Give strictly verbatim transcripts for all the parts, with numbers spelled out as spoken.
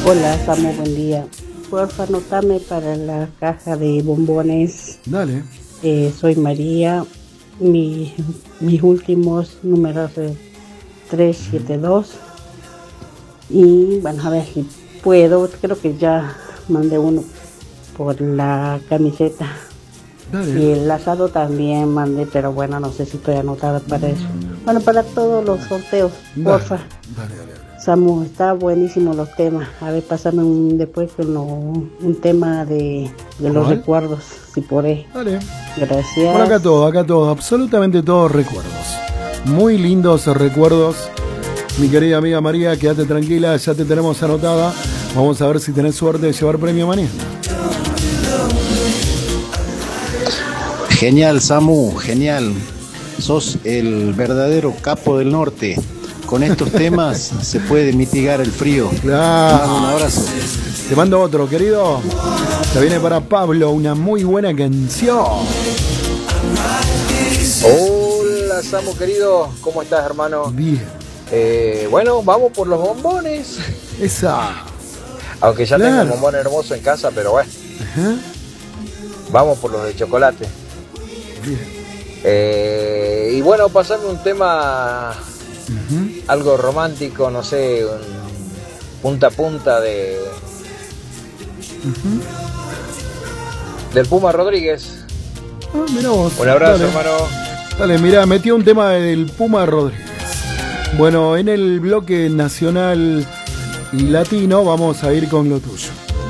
Hola, Samu, buen día. Porfa, anotame para la caja de bombones. Dale. Eh, soy María. Mi, mis últimos números es tres siete dos. Y bueno, a ver si puedo. Creo que ya mandé uno por la camiseta. Dale. Y el asado también mandé, pero bueno, no sé si estoy anotada para eso. Bueno, para todos los sorteos, porfa. Dale, dale, dale. Samu, está buenísimo los temas. A ver, pásame un, después con lo, un tema de, de los ¿Cuál? recuerdos, si podés. Dale. Gracias. Bueno, acá todo, acá todo, absolutamente todos recuerdos. Muy lindos recuerdos. Mi querida amiga María, quédate tranquila, ya te tenemos anotada. Vamos a ver si tenés suerte de llevar premio mañana. Genial, Samu, genial. Sos el verdadero capo del norte. Con estos temas se puede mitigar el frío. Claro. Un abrazo. Te mando otro, querido. Te viene para Pablo, una muy buena canción. Hola, Samu, querido. ¿Cómo estás, hermano? Bien. Eh, bueno, vamos por los bombones. Esa. Aunque ya Claro. tengo un bombón hermoso en casa, pero bueno. Ajá. Vamos por los de chocolate. Bien. Eh, y bueno, pasando un tema Uh-huh. algo romántico, no sé, un punta a punta de Uh-huh. del Puma Rodríguez. Ah, mirá vos. Un abrazo, Dale. hermano. Dale, mirá, metió un tema del Puma Rodríguez. Bueno, en el bloque nacional y latino vamos a ir con lo tuyo.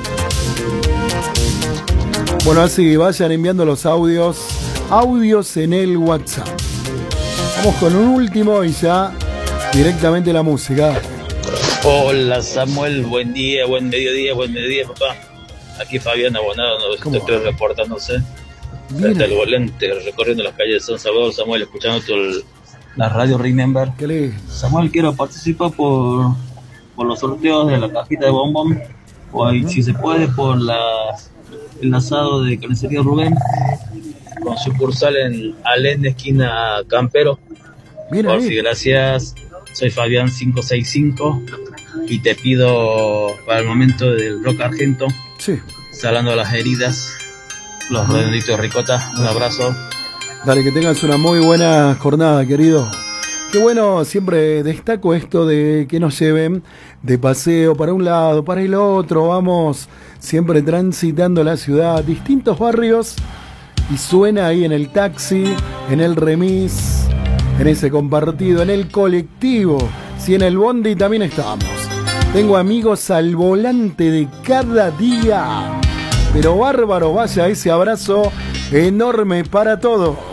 Bueno, así vayan enviando los audios, audios en el WhatsApp. Vamos con un último y ya directamente la música. Hola Samuel, buen día, buen mediodía, buen mediodía, papá. Aquí Fabián Abonado, ¿Cómo estoy va? reportándose. Bien. Hasta el volante, recorriendo las calles de San Salvador, Samuel, escuchando tu, el- la radio Remember. ¿Qué le? Samuel, quiero participar por, por los sorteos de la cajita de bombón, o ahí, si se puede, por la, el asado de carnicería Rubén, con sucursal en Alén, esquina Campero. Bien Por si, ahí. gracias. Soy Fabián cinco seis cinco y te pido para el momento del rock argento, Sí. salando las heridas, los redonditos de ricota. Un abrazo. Dale, que tengas una muy buena jornada, querido. Qué bueno, siempre destaco esto de que nos lleven de paseo para un lado, para el otro. Vamos siempre transitando la ciudad, distintos barrios, y suena ahí en el taxi, en el remis, en ese compartido, en el colectivo. Si en el bondi también estamos. Tengo amigos al volante de cada día. Pero bárbaro, vaya ese abrazo enorme para todos.